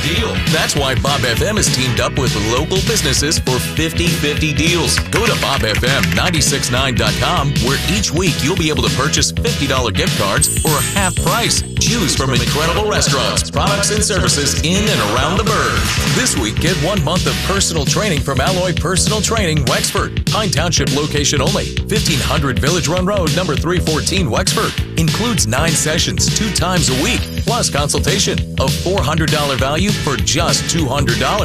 deal. That's why Bob FM has teamed up with local businesses for 50/50 deals. Go to BobFM969.com, where each week you'll be able to purchase $50 gift cards for half price. Choose from incredible restaurants, products, and services in and around the Burg. This week, get 1 month of personal training from Alloy Personal Training, Wexford. Pine Township location only. 1500 Village Run Road, number 314, Wexford. Includes 9 sessions, 2 times a week, plus consultation. A $400 value for just $200.